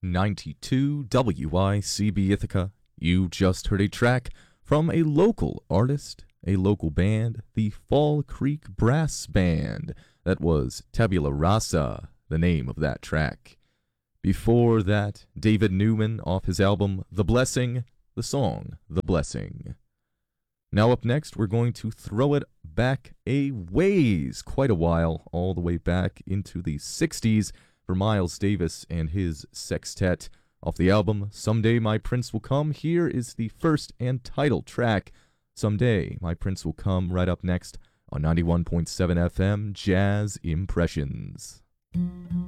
92 WICB Ithaca. You just heard a track from a local artist, a local band, the Fall Creek Brass Band. That was Tabula Rasa, the name of that track. Before that, David Newman off his album The Blessing, the song The Blessing. Now up next, we're going to throw it back a ways, quite a while, all the way back into the 60s for Miles Davis and his sextet. Off the album Someday My Prince Will Come, here is the first and title track, Someday My Prince Will Come, right up next on 91.7 FM Jazz Impressions.